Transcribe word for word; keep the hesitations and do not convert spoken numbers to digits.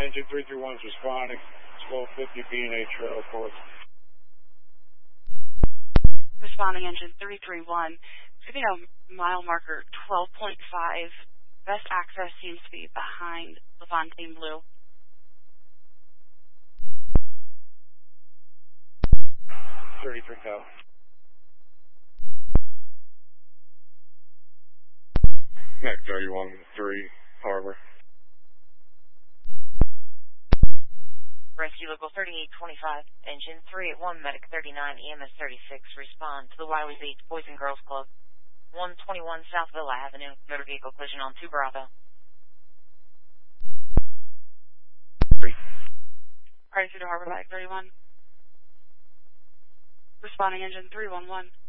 Engine three three one is responding. twelve fifty B and H Trail Court. Responding engine three three one. Giving a mile marker twelve point five. Best access seems to be behind Levantine Blue. thirty-three Cal. Mac thirty-one three, Harbor. Rescue Local thirty-eight twenty-five, Engine three eight one, Medic thirty-nine, E M S thirty-six, respond to the Wiley Beach Boys and Girls Club, one twenty-one South Villa Avenue, motor vehicle collision on two Bravo. Three. Priority to Harbor Medic thirty-one. Responding engine three one one.